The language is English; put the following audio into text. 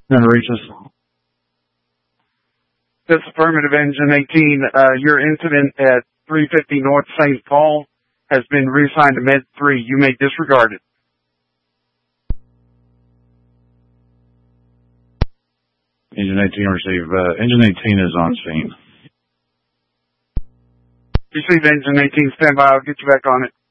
Trying to reach us. That's affirmative, Engine 18. Your incident at 350 North St. Paul has been reassigned to Med 3. You may disregard it. Engine 18 receive. Engine 18 is on scene. Receive, Engine 18. Stand by. I'll get you back on it.